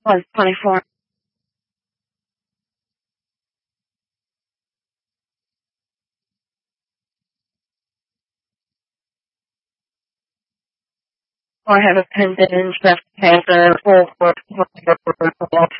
124. Or have a pendant, draft paper, or